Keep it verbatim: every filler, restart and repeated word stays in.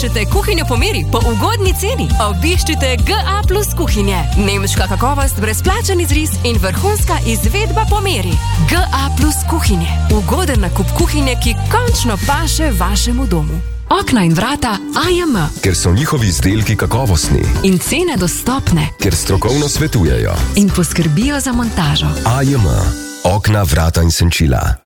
Iščete kuhinjo po meri, po ugodni ceni? Obiščite G A plus kuhinje. Nemška kakovost, brezplačen izris in vrhunska izvedba po meri. G A plus kuhinje. Ugoden nakup kuhinje, ki končno paše vašemu domu. Okna in vrata A J M. Ker so njihovi izdelki kakovostni. In cene dostopne. Ker strokovno svetujejo. In poskrbijo za montažo. A J M. Okna, vrata in senčila.